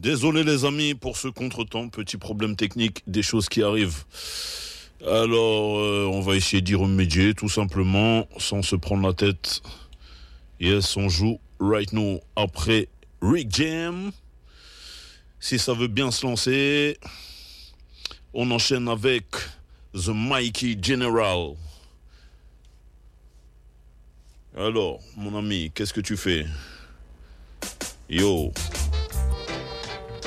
Désolé les amis pour ce contretemps, petit problème technique, des choses qui arrivent. Alors, on va essayer d'y remédier tout simplement, sans se prendre la tête. Yes, on joue right now après Rick Jam. Si ça veut bien se lancer, on enchaîne avec The Mikey General. Alors, mon ami, qu'est-ce que tu fais? Yo.